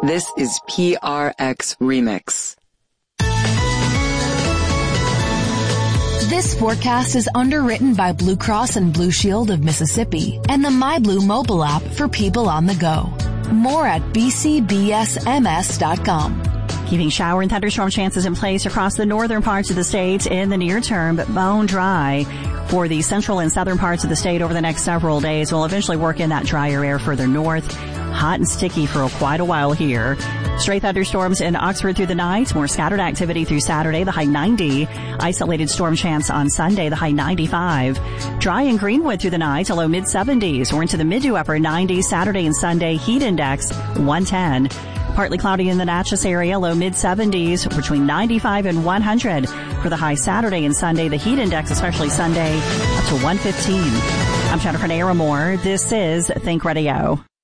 This is PRX Remix. This forecast is underwritten by Blue Cross and Blue Shield of Mississippi and the MyBlue mobile app for people on the go. More at bcbsms.com. Keeping shower and thunderstorm chances in place across the northern parts of the state in the near term, but bone dry for the central and southern parts of the state over the next several days. We'll eventually work in that drier air further north. Hot and sticky for quite a while here. Stray thunderstorms in Oxford through the night. More scattered activity through Saturday, the high 90. Isolated storm chance on Sunday, the high 95. Dry in Greenwood through the night, a low mid-70s. We're into the mid to upper 90s Saturday and Sunday. Heat index 110. Partly cloudy in the Natchez area, low mid-70s, between 95 and 100. For the high Saturday and Sunday, the heat index, especially Sunday, up to 115. I'm Jennifer Naramore. This is Think Radio.